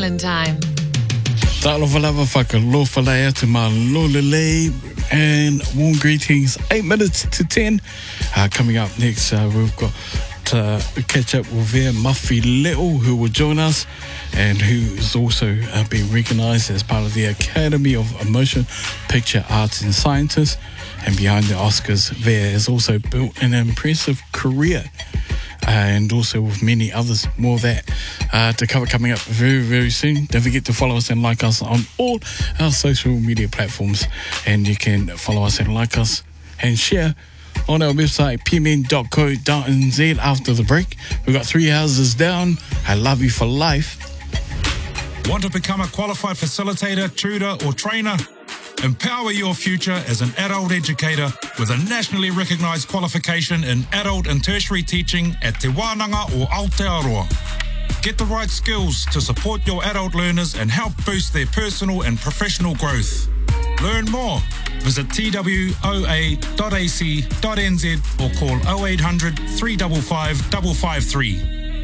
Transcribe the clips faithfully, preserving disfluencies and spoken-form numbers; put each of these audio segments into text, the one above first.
Auckland time. Talofa lava whakalofa lea te malolele and warm greetings. Eight minutes to ten. Uh, coming up next, uh, we've got to catch up with Vea Muffy Little, who will join us and who's also uh, been recognised as part of the Academy of Motion Picture Arts and Sciences. And behind the Oscars, Vea has also built an impressive career. Uh, and also with many others. More of that uh, to cover coming up very, very soon. Don't forget to follow us and like us on all our social media platforms. And you can follow us and like us and share on our website, p m n dot co dot n z. After the break, we've got Three Houses Down. I Love You for Life. Want to become a qualified facilitator, tutor or trainer? Empower your future as an adult educator with a nationally recognised qualification in adult and tertiary teaching at Te Wānanga or Aotearoa. Get the right skills to support your adult learners and help boost their personal and professional growth. Learn more. Visit t w o a dot a c dot n z or call oh eight hundred, three five five, five five three.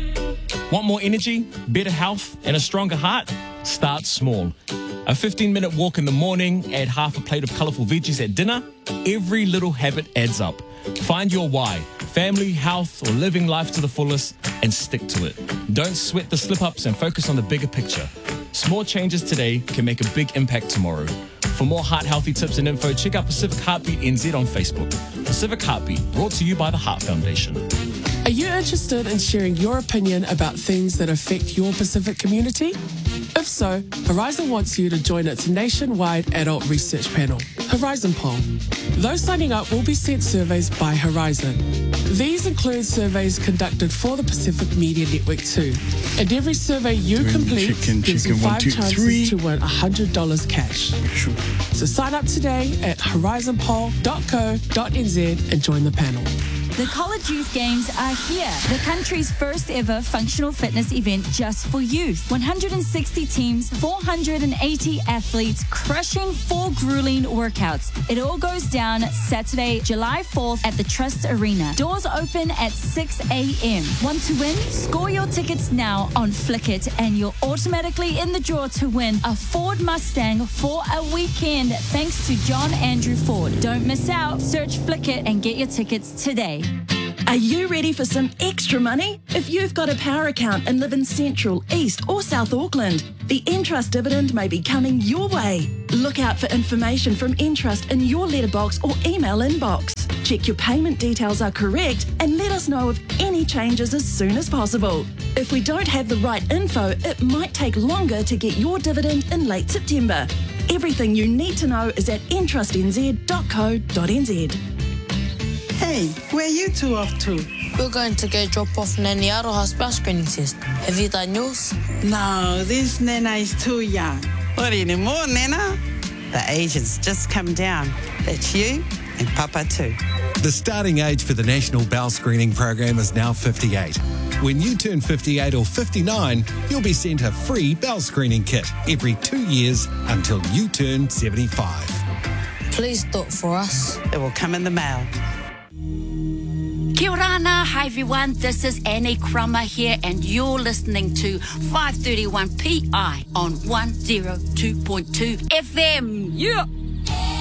Want more energy, better health, and a stronger heart? Start small. A fifteen minute walk in the morning, add half a plate of colourful veggies at dinner. Every little habit adds up. Find your why, family, health, or living life to the fullest, and stick to it. Don't sweat the slip-ups and focus on the bigger picture. Small changes today can make a big impact tomorrow. For more heart-healthy tips and info, check out Pacific Heartbeat N Z on Facebook. Pacific Heartbeat, brought to you by the Heart Foundation. Are you interested in sharing your opinion about things that affect your Pacific community? If so, Horizon wants you to join its nationwide adult research panel, Horizon Poll. Those signing up will be sent surveys by Horizon. These include surveys conducted for the Pacific Media Network too. And every survey you Twin complete chicken, gives chicken, you five one, two, chances three. to win one hundred dollars cash. Sure. So sign up today at horizon poll dot co dot n z and join the panel. The College Youth Games are here. The country's first ever functional fitness event just for youth. one hundred sixty teams, four hundred eighty athletes, crushing four grueling workouts. It all goes down Saturday, July fourth at the Trust Arena. Doors open at six a m. Want to win? Score your tickets now on Flickit and you're automatically in the draw to win a Ford Mustang for a weekend thanks to John Andrew Ford. Don't miss out. Search Flickit and get your tickets today. Are you ready for some extra money? If you've got a power account and live in Central, East or South Auckland, the Entrust dividend may be coming your way. Look out for information from Entrust in your letterbox or email inbox. Check your payment details are correct and let us know of any changes as soon as possible. If we don't have the right info, it might take longer to get your dividend in late September. Everything you need to know is at entrust n z dot co dot n z. Hey, where are you two off to? We're going to go drop off Nanny Aroha's bus screening test. Have you done yours? No, this Nana is too young. What anymore, Nana? The age has just come down. That's you and Papa too. The starting age for the National Bowel Screening Program is now fifty-eight. When you turn fifty-eight or fifty-nine, you'll be sent a free bowel screening kit every two years until you turn seventy-five. Please do it for us. It will come in the mail. Kia ora, hi everyone, this is Annie Crummer here and you're listening to five thirty-one P I on one oh two point two F M. Yeah!